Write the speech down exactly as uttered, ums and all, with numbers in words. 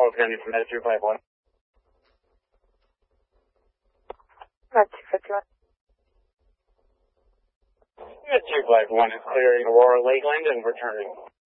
call is going to be from Med two five one. Med two five one. Med two five one is clearing Aurora Lakeland and returning.